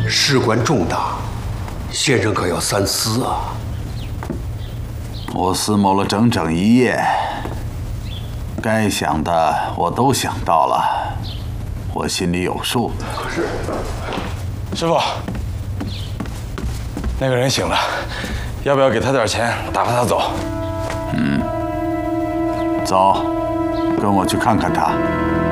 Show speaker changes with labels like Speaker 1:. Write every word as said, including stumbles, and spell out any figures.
Speaker 1: 事关重大，先生可要三思啊！
Speaker 2: 我思谋了整整一夜，该想的我都想到了，我心里有数。
Speaker 1: 可是，
Speaker 3: 师傅，那个人醒了，要不要给他点钱打发他走？
Speaker 2: 嗯，走，跟我去看看他。